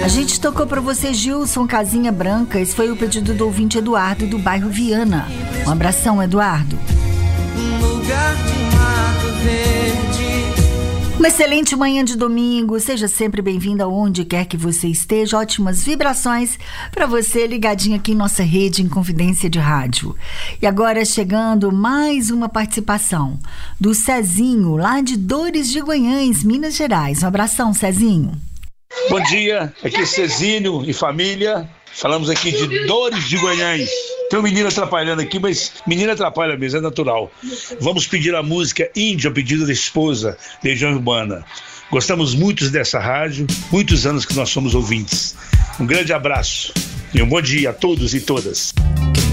gente tocou pra você, Gilson, Casinha Branca. Esse foi o pedido do ouvinte Eduardo, do bairro Viana. Um abração, Eduardo. Lugar de mato verde. Uma excelente manhã de domingo. Seja sempre bem-vindo aonde quer que você esteja. Ótimas vibrações para você ligadinho aqui em nossa rede Inconfidência de Rádio. E agora chegando mais uma participação do Cezinho, lá de Dores de Guanhães, Minas Gerais. Um abração, Cezinho. Bom dia, aqui é Cezinho e família. Falamos aqui de Dores de Guanhães. Tem um menino atrapalhando aqui, mas menino atrapalha mesmo, é natural. Vamos pedir a música Índio, a pedido da esposa, Legião Urbana. Gostamos muito dessa rádio, muitos anos que nós somos ouvintes. Um grande abraço e um bom dia a todos e todas.